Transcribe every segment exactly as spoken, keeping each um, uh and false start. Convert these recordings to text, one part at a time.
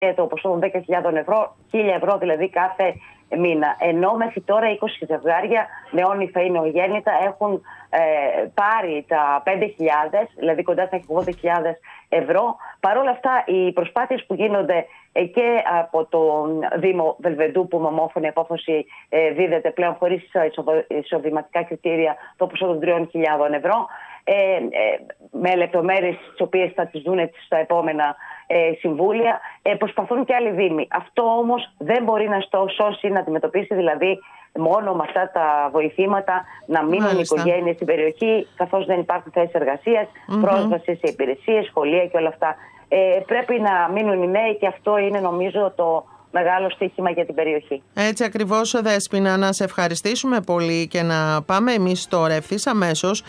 το ποσό των δέκα χιλιάδες ευρώ, χίλια ευρώ δηλαδή κάθε μήνα. Ενώ μέχρι τώρα είκοσι ζευγάρια νεόνυφα ή νεογέννητα έχουν ε, πάρει τα πέντε χιλιάδες, δηλαδή κοντά στα ογδόντα χιλιάδες ευρώ. Παρ' όλα αυτά, οι προσπάθειες που γίνονται ε, και από το Δήμο Βελβεντού, που με ομόφωνη απόφαση ε, δίδεται πλέον χωρίς εισοδηματικά κριτήρια το ποσό των τριών χιλιάδων ευρώ, ε, ε, με λεπτομέρειες τις οποίες θα τις δουν στα επόμενα ε, συμβούλια, ε, προσπαθούν και άλλοι δήμοι. Αυτό όμως δεν μπορεί να στο σώσει, να αντιμετωπίσει δηλαδή μόνο με αυτά τα βοηθήματα να μείνουν οι οικογένειες στην περιοχή, καθώς δεν υπάρχουν θέσεις εργασίας, mm-hmm. πρόσβαση σε υπηρεσίες, σχολεία και όλα αυτά. Ε, πρέπει να μείνουν οι νέοι και αυτό είναι νομίζω το μεγάλο στοίχημα για την περιοχή. Έτσι ακριβώς, Δέσποινα, να σε ευχαριστήσουμε πολύ και να πάμε εμείς τώρα ευθύς αμέσως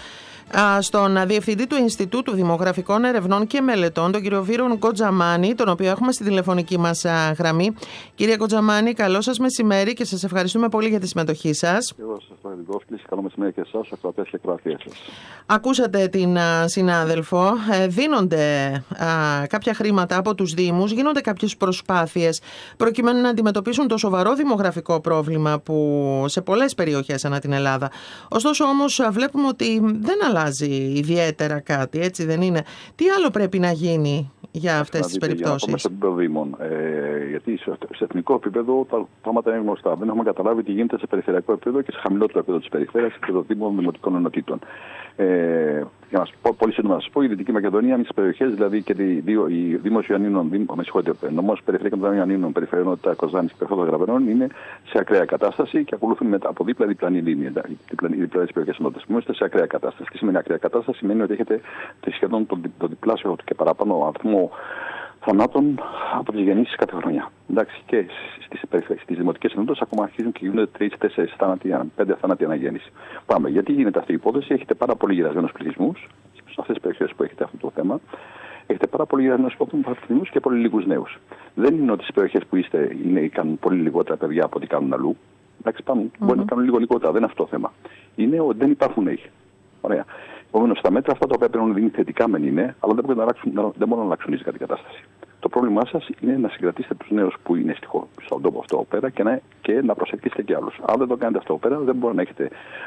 στον Διευθυντή του Ινστιτούτου Δημογραφικών Ερευνών και Μελετών, τον κύριο Βίρον Κοτζαμάνη, τον οποίο έχουμε στη τηλεφωνική μας γραμμή. Κύριε Κοτζαμάνη, καλό σας μεσημέρι και σας ευχαριστούμε πολύ για τη συμμετοχή σας. Εγώ σας ευχαριστώ. Καλό μεσημέρι και εσάς, ακροατές και ακροατές σας. Ακούσατε την α, συνάδελφο. Ε, δίνονται α, κάποια χρήματα από τους Δήμους, γίνονται κάποιες προσπάθειες προκειμένου να αντιμετωπίσουν το σοβαρό δημογραφικό πρόβλημα που σε πολλές περιοχές ανά την Ελλάδα. Ωστόσο όμως βλέπουμε ότι δεν αλλάζει ιδιαίτερα κάτι, έτσι δεν είναι? Τι άλλο πρέπει να γίνει για αυτές τις περιπτώσεις? Για να πούμε σε επίπεδο Δήμων. Ε, γιατί σε εθνικό επίπεδο τα πράγματα είναι γνωστά. Δεν έχουμε καταλάβει τι γίνεται σε περιφερειακό επίπεδο και σε χαμηλότερο επίπεδο της περιφέρειας, σε επίπεδο Δήμων Δημοτικών Ενωτήτων. Ε, για να σας πω, πολύ σύντομα να σας πω, η Δυτική Μακεδονία είναι στις περιοχές, δηλαδή και οι Δήμος Ιωαννίνων, με συγχωρείτε, νομός Περιφερειακών των Ιωαννίνων, Περιφερειότητα Κοζάνης και Περιφέρειας Γραβενών είναι σε ακραία κατάσταση και ακολουθούν μετά από δίπλα διπλανή λίνη. Διπλανές περιοχές ενότητες. Είμαστε σε ακραία κατάσταση. Τι σημαίνει ακραία κατάσταση? Σημαίνει ότι έχετε σχεδόν το, το διπλάσιο και παραπάνω αριθμό θανάτων από τις γεννήσεις κάθε χρονιά. Εντάξει, και στις δημοτικές ενότητες ακόμα αρχίζουν και γίνονται τρεις τέσσερις θάνατοι, πέντε θάνατοι αναγέννηση. Πάμε. Γιατί γίνεται αυτή η υπόθεση? Έχετε πάρα πολύ γυρασμένους πληθυσμούς σε αυτές τις περιοχές που έχετε αυτό το θέμα. Έχετε πάρα πολύ γυρασμένους πληθυσμούς και πολύ λίγους νέους. Δεν είναι ότι στις περιοχές που είστε οι νέοι κάνουν πολύ λιγότερα παιδιά από ό,τι κάνουν αλλού. Εντάξει, πάμε. Mm-hmm. Μπορεί να κάνουν λίγο λιγότερα. Δεν είναι αυτό το θέμα. Είναι ότι δεν υπάρχουν νέοι. Ωραία. Επομένως, τα μέτρα αυτά τα οποία πρέπει να είναι θετικά μεν είναι, αλλά δεν, να αλλάξουν, δεν μπορούν να αλλάξουν ίσια την κατάσταση. Το πρόβλημά σας είναι να συγκρατήσετε τους νέους που είναι στον τόπο αυτό πέρα και να, και να προσελκύσετε και άλλους. Αν δεν το κάνετε αυτό πέρα, δεν μπορεί να έχετε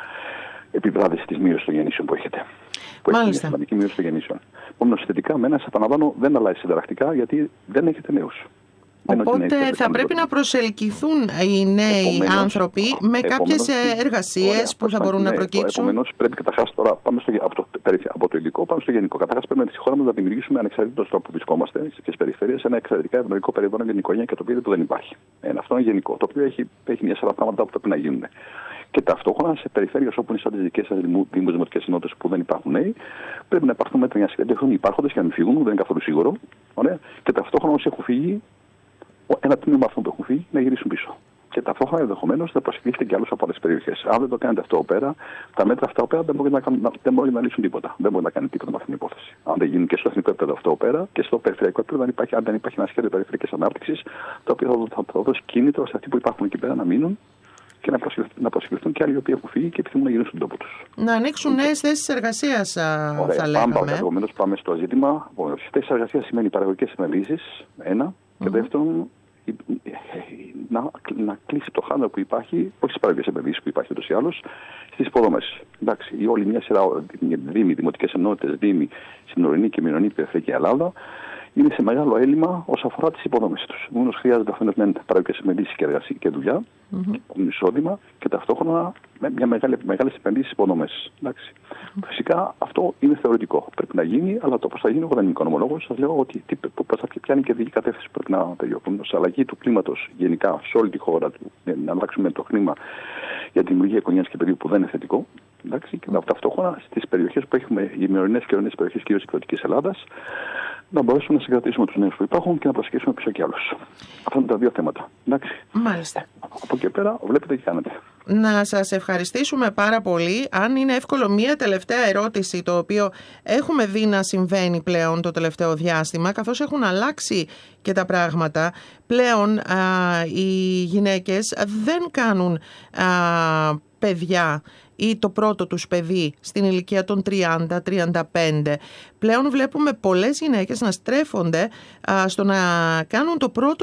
επιβράδυση της μείωσης των γεννήσεων που έχετε. Που έχετε μια σημαντική μείωση των γεννήσεων. Επομένως, θετικά μεν, σας επαναλαμβάνω, δεν αλλάζει συνταρακτικά γιατί δεν έχετε νέους. Οπότε θα πρέπει να προσελκυθούν οι νέοι επομένως, άνθρωποι με κάποιες εργασίες που θα μπορούν ναι, να προκύψουν. Επομένως, πρέπει καταρχάς τώρα πάμε στο, από, το, από το υλικό πάμε στο γενικό. Καταρχάς, πρέπει στη χώρα μας να δημιουργήσουμε ανεξαρτήτως τρόπο που βρισκόμαστε στις περιφέρειες ένα εξαιρετικά ευνοϊκό περιβάλλον για την οικογένεια και το οποίο δεν υπάρχει. Ένα, αυτό είναι γενικό. Το οποίο έχει, έχει μια σειρά πράγματα που πρέπει να γίνουν. Και ταυτόχρονα σε περιφέρειες όπου είναι σαν τις δικές σας δημοτικές ενότητες που δεν υπάρχουν νέοι, πρέπει να υπάρχουν μέτρα για να συγκεντρωθούν οι υπάρχοντες και να μην φύγουν, δεν είναι καθόλου σίγουρο. Ωραία. Και ταυτόχρονα όσοι έχουν φύγει, ένα τμήμα αυτών που έχουν φύγει να γυρίσουν πίσω. Και ταυτόχρονα ενδεχομένως θα προσελκύσετε και άλλους από άλλες περιοχές. Αν δεν το κάνετε αυτό πέρα, τα μέτρα αυτά πέρα δεν μπορεί να, να, δεν μπορεί να λύσουν τίποτα. Δεν μπορεί να κάνει τίποτα με αυτήν την υπόθεση. Αν δεν γίνει και στο εθνικό επίπεδο αυτό πέρα και στο περιφερειακό επίπεδο, δεν υπάρχει, αν δεν υπάρχει ένα σχέδιο περιφερειακής ανάπτυξης, το οποίο θα, θα, θα δώσει κίνητρο σε αυτοί που υπάρχουν εκεί πέρα να μείνουν και να προσελκυθούν, να προσελκυθούν και άλλοι οι οποίοι έχουν φύγει και επιθυμούν να γυρίσουν στον τόπο τους. Να ανοίξουν νέες θέσεις εργασίας, θα λέγαμε. Επομένως, πάμε στο ζήτημα. Στις θέσεις εργασίας σημαίνει παραγωγικές επενδύσεις, ένα. Και δεύτερον, να, να κλείσει το χάσμα που υπάρχει, όχι στις παραγωγικές επενδύσεις που υπάρχει ούτως ή άλλως, στις υποδομές. Εντάξει, η όλη μια σειρά δήμοι, δημοτικές ενότητες, δήμοι, στην ορεινή και μειονή περιφερειακή Ελλάδα, είναι σε μεγάλο έλλειμμα όσον αφορά τις υποδομές τους. Μόνος χρειάζεται αφενός με παραγωγικές επενδύσεις και εργασία και δουλειά, mm-hmm. εισόδημα και ταυτόχρονα με μια μεγάλη, μεγάλες επενδύσεις στις υποδομές. Mm-hmm. Φυσικά αυτό είναι θεωρητικό. Πρέπει να γίνει, αλλά το πώς θα γίνει, εγώ δεν είμαι οικονομολόγος. Σας λέω ότι τι, πώς θα πιάνει και η κατεύθυνση που πρέπει να τελειώσουμε. Σε αλλαγή του κλίματος γενικά σε όλη τη χώρα, να αλλάξουμε το κλίμα για τη δημιουργία οικογένειας και παιδιού που δεν είναι θετικό. Εντάξει, και ταυτόχρονα στις περιοχές που έχουμε, οι μειονεινές και ορεινές περιοχές κυρίως της Δυτικής Ελλάδας, να μπορέσουμε να συγκρατήσουμε τους νέους που υπάρχουν και να προσεγγίσουμε πίσω και άλλους. Αυτά είναι τα δύο θέματα. Εντάξει. Μάλιστα. Από εκεί πέρα βλέπετε τι κάνετε. Να σας ευχαριστήσουμε πάρα πολύ. Αν είναι εύκολο, μία τελευταία ερώτηση, το οποίο έχουμε δει να συμβαίνει πλέον το τελευταίο διάστημα, καθώς έχουν αλλάξει και τα πράγματα. Πλέον α, οι γυναίκες δεν κάνουν α, παιδιά ή το πρώτο τους παιδί στην ηλικία των τριάντα τριάντα πέντε. Πλέον βλέπουμε πολλές γυναίκες να στρέφονται α, στο να κάνουν το πρώτο